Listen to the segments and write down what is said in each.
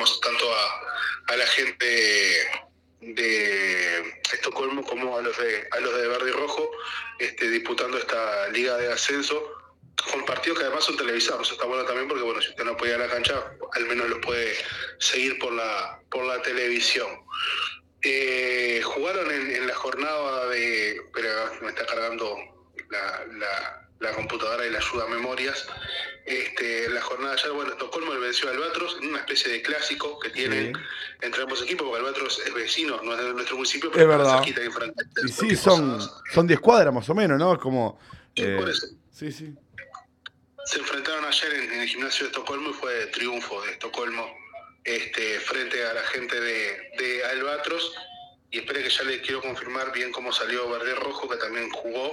tenemos tanto a la gente de Estocolmo como a los de Verde y Rojo disputando esta liga de ascenso, con partidos que además son televisados. Eso está bueno también porque, bueno, si usted no puede ir a la cancha, al menos los puede seguir por la televisión. Jugaron en la jornada de... Pero me está cargando la computadora y la ayuda a memorias. La jornada ayer, bueno, Estocolmo le venció a Albatros en una especie de clásico que tienen entre ambos equipos, porque Albatros es vecino, no es de nuestro municipio, pero es verdad. Y sí, son 10 cuadras más o menos, ¿no? Es como... por eso. Sí. Se enfrentaron ayer en el gimnasio de Estocolmo y fue triunfo de Estocolmo frente a la gente de Albatros. Y espere que ya les quiero confirmar bien cómo salió Verde Rojo, que también jugó.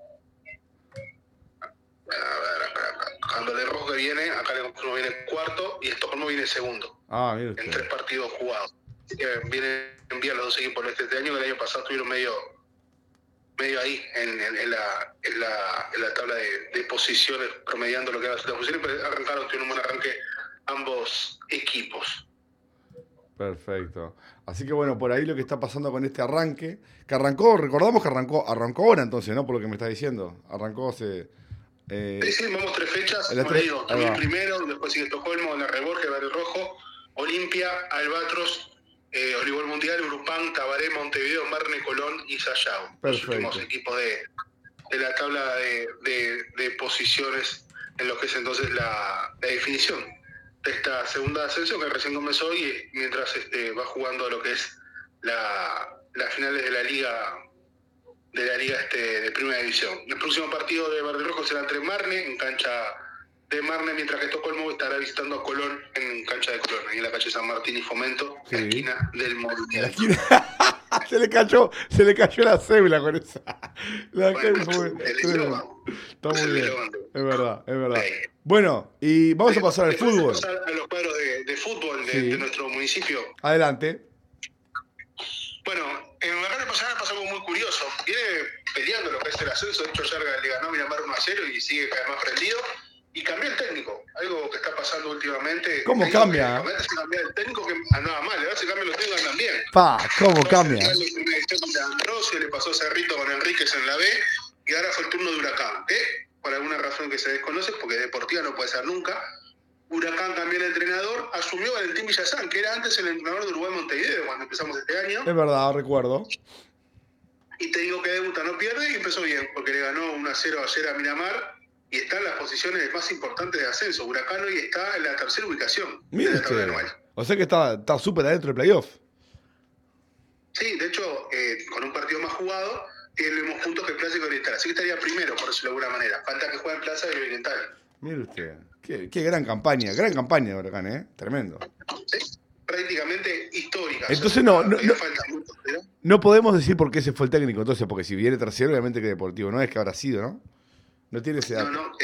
Cuando Verde Rojo que viene, acá le confirmo viene cuarto y Estocolmo viene segundo. En 3 partidos jugados. Así que vienen bien los dos equipos este año, que el año pasado estuvieron medio ahí en la tabla de posiciones, promediando lo que eran las posiciones, pero arrancaron, tuvieron un buen arranque ambos equipos. Perfecto. Así que bueno, por ahí lo que está pasando con este arranque, que recordamos que arrancó ahora entonces, ¿no? Por lo que me está diciendo. Arrancó hace... sí, vamos 3 fechas, como le digo, Turín primero, después sigue Estocolmo, La Reborge, Verde Rojo, Olimpia, Albatros, Voleibol Mundial, Urupán, Tabaré, Montevideo, Marne, Colón y Sallao. Los últimos equipos de la tabla de posiciones en lo que es entonces la definición de esta segunda ascensión que recién comenzó y mientras va jugando lo que es las finales de la liga de primera división. El próximo partido de Verde Rojo será entre Marne, en cancha de Marne, mientras que Estocolmo estará visitando a Colón en cancha de Colón, ahí en la calle San Martín y Fomento, en la esquina del Movimiento. Se le cayó la cédula con esa. Está muy bien. Es verdad. Bueno, y vamos a pasar al fútbol. Vamos a pasar a los cuadros de fútbol de nuestro municipio. Adelante. Bueno, en la pasada pasó algo muy curioso. Viene peleando lo que es el ascenso. De hecho, ayer le ganó Miramar 1-0 y sigue cada vez más prendido. Y cambió el técnico. Algo que está pasando últimamente. ¿Cómo cambia? Se cambió el técnico que andaba mal. Ahora se cambian los técnicos que andan bien. ¿Cómo cambia? Le pasó a Cerrito con Enríquez en la B. Y ahora fue el turno de Huracán. Por alguna razón que se desconoce, porque Deportiva no puede ser nunca. Huracán cambió el entrenador, asumió Valentín Villazán, que era antes el entrenador de Uruguay Montevideo cuando empezamos este año. Es verdad, recuerdo. Y te digo que debuta, no pierde y empezó bien, porque le ganó 1-0 ayer a Miramar y está en las posiciones más importantes de ascenso. Huracán hoy está en la tercera ubicación de la tabla anual. O sea que está súper adentro del playoff. Sí, de hecho, con un partido más jugado, tiene los mismos puntos que el Clásico Oriental. Así que estaría primero, por decirlo de alguna manera. Falta que juegue en Plaza del Oriental. Mire usted, qué gran campaña de Huracán, tremendo. Sí, prácticamente histórica. Entonces no podemos decir por qué se fue el técnico, entonces, porque si viene tercero, obviamente que Deportivo no es que habrá sido, ¿no? No tiene ese dato. No.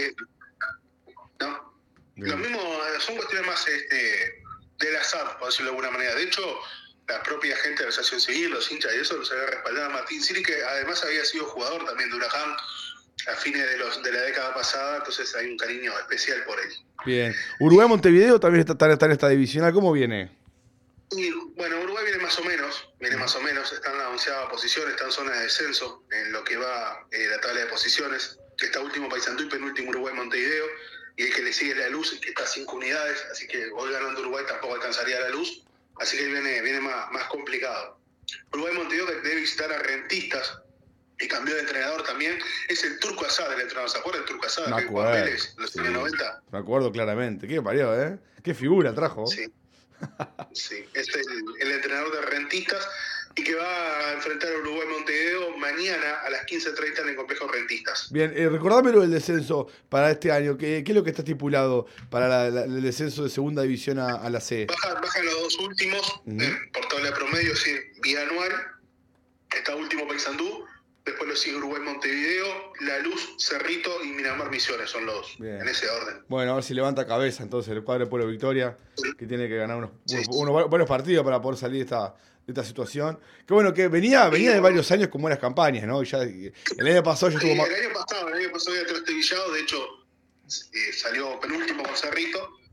Lo mismo son cuestiones más del azar, por decirlo de alguna manera. De hecho, la propia gente de la Asociación Civil, los hinchas y eso, los había respaldado a Martín Siri, que además había sido jugador también de Huracán a fines de la década pasada, entonces hay un cariño especial por él. Bien. Uruguay Montevideo también está en esta divisional, ¿cómo viene? Y bueno, Uruguay viene más o menos, está en la 11ª posición, está en zona de descenso en lo que va la tabla de posiciones, que está último Paysandú y penúltimo Uruguay Montevideo, y el que le sigue es La Luz, que está a 5 unidades, así que hoy ganando Uruguay tampoco alcanzaría La Luz, así que viene más complicado. Uruguay Montevideo que debe visitar a Rentistas, y cambió de entrenador también, es el Turco Asad, el entrenador. ¿Se acuerda del Turco Asad? Me acuerdo. Vélez, los años 90. Me acuerdo claramente. Qué parió, Qué figura trajo. Sí. Es el entrenador de Rentistas y que va a enfrentar a Uruguay Montevideo mañana a las 15:30 en el complejo Rentistas. Bien, recordámelo el descenso para este año. ¿Qué es lo que está estipulado para el descenso de segunda división a la C? Bajan los dos últimos, por tabla de promedio, es decir, bianual. Está último Paysandú. Después lo sigue Uruguay Montevideo, La Luz, Cerrito y Miramar Misiones, son los en ese orden. Bueno, a ver si levanta cabeza entonces el cuadro de Pueblo Victoria, que tiene que ganar unos buenos partidos para poder salir de esta situación. Que bueno, que venía de varios años con buenas campañas, ¿no? Ya el año pasado ya estuvo más... El año pasado ya trastabillado, de hecho salió penúltimo con Cerrito,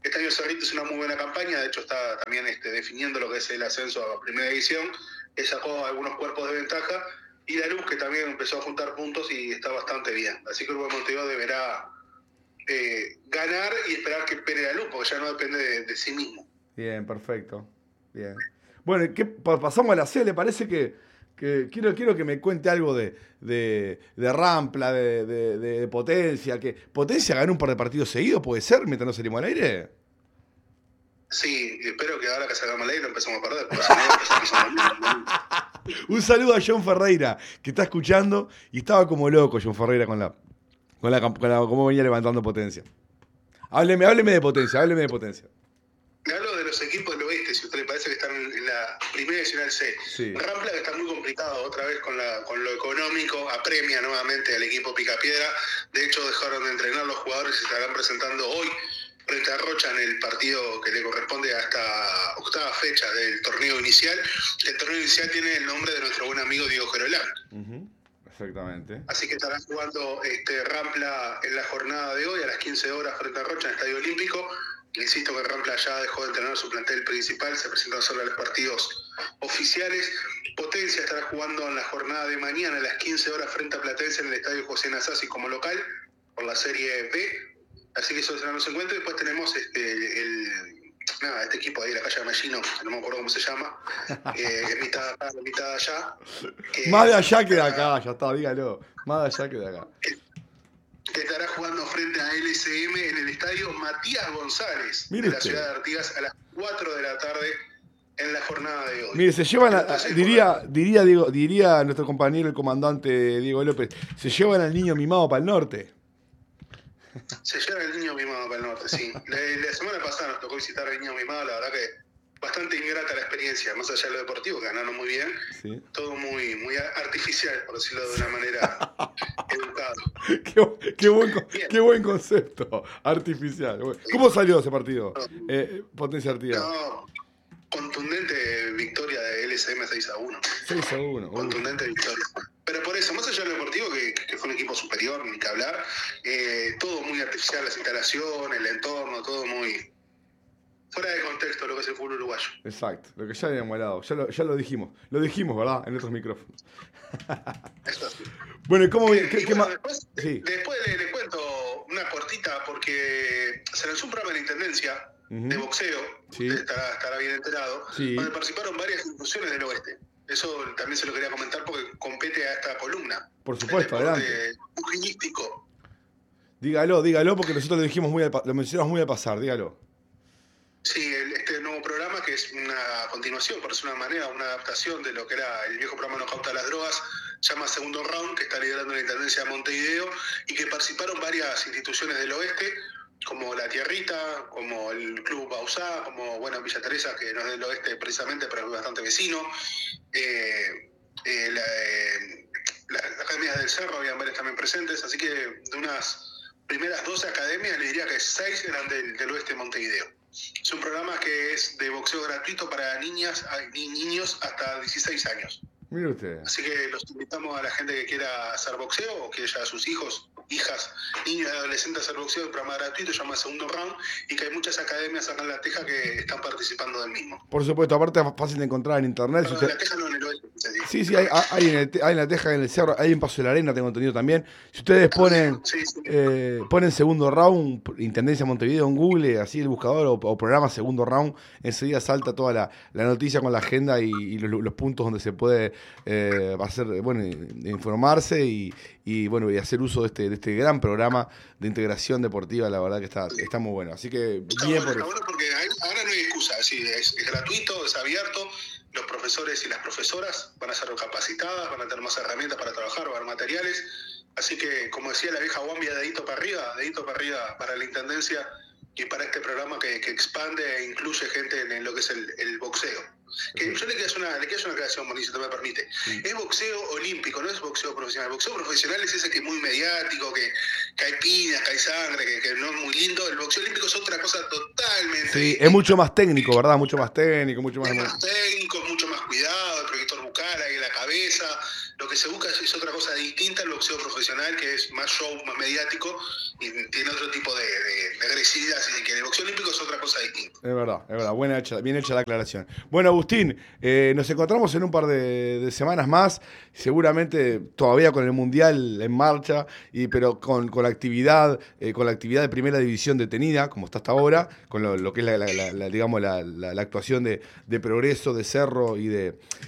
Este año Cerrito es una muy buena campaña, de hecho está también definiendo lo que es el ascenso a primera división, que sacó algunos cuerpos de ventaja, y La Luz, que también empezó a juntar puntos y está bastante bien. Así que el Uruguay Montevideo deberá ganar y esperar que pere La Luz, porque ya no depende de sí mismo. Bien, perfecto. Bien. Bueno, pasamos a la C, ¿le parece que quiero que me cuente algo de Rampla, de Potencia, que Potencia ganó un par de partidos seguidos, ¿puede ser, mientras no salimos al aire? Sí, espero que ahora que salgamos al aire no empezamos a perder, porque si no, Un saludo a John Ferreira, que está escuchando, y estaba como loco John Ferreira con cómo venía levantando Potencia. Hábleme de Potencia. Hablo de los equipos del oeste, si a usted le parece que están en la primera divisional C. Sí. Rampla, que está muy complicado otra vez con lo económico, apremia nuevamente al equipo Picapiedra. De hecho, dejaron de entrenar los jugadores y se estarán presentando hoy frente a Rocha en el partido que le corresponde a esta octava fecha del torneo inicial. El torneo inicial tiene el nombre de nuestro buen amigo Diego Gerolán. Uh-huh. Exactamente. Así que estará jugando Rampla en la jornada de hoy a las 15 horas frente a Rocha en el Estadio Olímpico. Insisto que Rampla ya dejó de entrenar su plantel principal, se presentan solo a los partidos oficiales. Potencia estará jugando en la jornada de mañana a las 15 horas frente a Platense en el Estadio José Nasasi como local por la Serie B. Así que eso será los encuentros. Después tenemos este equipo ahí de la calle de Mallino, no me acuerdo cómo se llama, es mitad acá, mitad allá. Más de allá que de acá, ya está, dígalo. Más de allá que de acá. Que estará jugando frente a LSM en el estadio Matías González de la ciudad de Artigas a las 4 de la tarde en la jornada de hoy. Mire, se llevan, diría nuestro compañero el comandante Diego López, se llevan al niño mimado para el norte. Se llevan al niño mimado para el norte, sí. La semana pasada nos tocó visitar al niño mimado, la verdad que bastante ingrata la experiencia, más allá de lo deportivo, que ganaron muy bien, sí. Todo muy, muy artificial, por decirlo de una manera educada. Qué buen concepto, artificial. ¿Cómo salió ese partido? Potencia Artigas. No, contundente victoria de LSM 6-1. 6-1. Contundente victoria. Pero por eso, más allá de lo deportivo, que fue un equipo superior, ni que hablar, todo muy artificial, las instalaciones, el entorno, todo muy fuera de contexto lo que es el fútbol uruguayo. Exacto, lo que ya habíamos hablado, ya lo dijimos, ¿verdad? En otros micrófonos. Eso sí. Bueno, ¿y cómo ¿qué más? Después, sí. Después le cuento una cortita, porque se lanzó un programa de la Intendencia de boxeo, sí. estará bien enterado, sí. Donde participaron varias instituciones del oeste. Eso también se lo quería comentar porque compete a esta columna. Por supuesto, adelante. Pugilístico. Dígalo, porque nosotros lo mencionamos muy al pasar, dígalo. Sí, este nuevo programa, que es una continuación, por decirlo de una manera, una adaptación de lo que era el viejo programa No Cauta las Drogas, llama Segundo Round, que está liderando la Intendencia de Montevideo, y que participaron varias instituciones del oeste, como La Tierrita, como el Club Bausá, como Villa Teresa, que no es del oeste precisamente, pero es bastante vecino. Las academias del Cerro habían varias también presentes, así que de unas primeras 12 academias, le diría que 6 eran del oeste de Montevideo. Es un programa que es de boxeo gratuito para niñas y niños hasta 16 años. Mire usted. Así que los invitamos a la gente que quiera hacer boxeo o que ya a sus hijos, hijas, niños y adolescentes a hacer boxeo. El programa gratuito se llama Segundo Round y que hay muchas academias acá en La Teja que están participando del mismo. Por supuesto, aparte es fácil de encontrar en internet. No, en La Teja no, en el oeste. Sí, hay en La Teja, en el Cerro, hay en Paso de la Arena, tengo entendido también. Si ustedes ponen ponen Segundo Round, Intendencia Montevideo en Google, así el buscador o programa Segundo Round, enseguida salta toda la noticia con la agenda y los puntos donde se puede hacer, informarse y hacer uso de este gran programa de integración deportiva. La verdad que está muy bueno. Así que está bueno porque ahora no hay excusa, es gratuito, es abierto. Los profesores y las profesoras van a ser capacitadas, van a tener más herramientas para trabajar, van a haber materiales. Así que, como decía la vieja Guambia, dedito para arriba para la Intendencia y para este programa que expande e incluye gente en lo que es el boxeo. Que yo le quiero hacer una aclaración, Mauricio, si te me permite. Sí. Es boxeo olímpico, no es boxeo profesional. El boxeo profesional es ese que es muy mediático, que hay piñas, que hay sangre, que no es muy lindo. El boxeo olímpico es otra cosa totalmente. Sí, distinta. Es mucho más técnico, ¿verdad? Mucho más técnico, mucho más... Es más técnico, mucho más cuidado, el proyector bucal ahí en la cabeza. Lo lo que se busca es otra cosa distinta al boxeo profesional, que es más show, más mediático, y tiene otro tipo de agresividad, así que el boxeo olímpico es otra cosa distinta. Es verdad, bien hecha la aclaración. Bueno, Agustín, nos encontramos en un par de semanas más, seguramente todavía con el Mundial en marcha, pero con la actividad de primera división detenida, como está hasta ahora, con lo que es digamos la actuación de Progreso, de Cerro y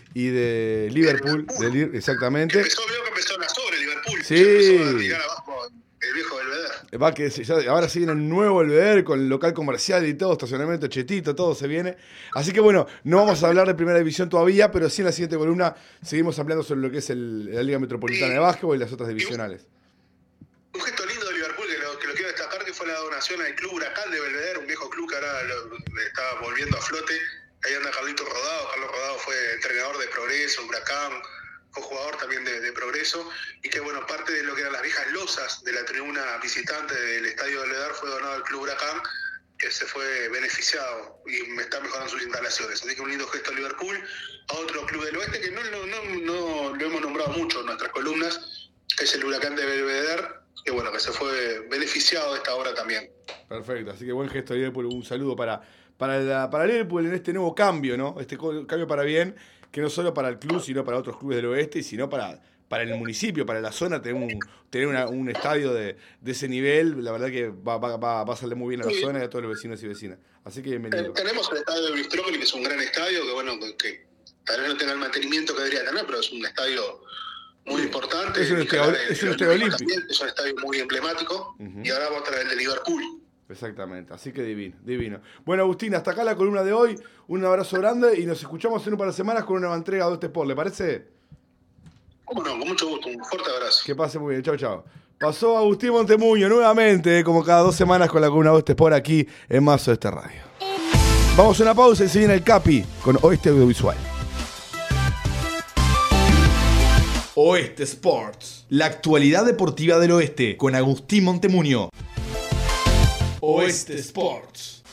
de Liverpool. Exactamente. Veo que empezó la sobre Liverpool. Sí. Empezó a tirar abajo el viejo Belvedere. Va que ahora se viene el nuevo Belvedere con el local comercial y todo, estacionamiento chetito, todo se viene. Así que bueno, no vamos a hablar de primera división todavía, pero sí en la siguiente columna seguimos hablando sobre lo que es la Liga Metropolitana de Básquetbol y las otras divisionales. Un gesto lindo de Liverpool que lo quiero destacar, que fue la donación al club Huracán de Belvedere, un viejo club que ahora está volviendo a flote. Ahí anda Carlitos Rodado. Carlos Rodado fue entrenador de Progreso, Huracán, fue jugador también de Progreso, y que bueno, parte de lo que eran las viejas losas de la tribuna visitante del estadio de Belvedere fue donado al club Huracán, que se fue beneficiado y me está mejorando sus instalaciones. Así que un lindo gesto a Liverpool, a otro club del oeste que no lo hemos nombrado mucho en nuestras columnas, que es el Huracán de Belvedere, que bueno, que se fue beneficiado de esta obra también. Perfecto, así que buen gesto de Liverpool, un saludo para Liverpool en este nuevo cambio, ¿no? Este cambio para bien, que no solo para el club, sino para otros clubes del oeste, sino para el municipio, para la zona, tener un estadio de ese nivel, la verdad que va a salir muy bien a la zona y a todos los vecinos y vecinas. Así que bienvenido. Tenemos el estadio de Bristol, que es un gran estadio, que bueno, que tal vez no tenga el mantenimiento que debería tener, pero es un estadio muy importante. Es un estadio olímpico. Es un estadio muy emblemático, y ahora vamos a traer el de Liverpool. Exactamente, así que divino. Bueno, Agustín, hasta acá la columna de hoy. Un abrazo grande y nos escuchamos en un par de semanas con una nueva entrega de Oeste Sport, ¿le parece? Cómo no, con mucho gusto, un fuerte abrazo. Que pase muy bien, chau. Pasó Agustín Montemuño nuevamente, como cada 2 semanas, con la columna Oeste Sport aquí en Más Oeste Radio. Vamos a una pausa y se viene el Capi con Oeste Audiovisual. Oeste Sports, la actualidad deportiva del oeste, con Agustín Montemuño. Oeste Sports.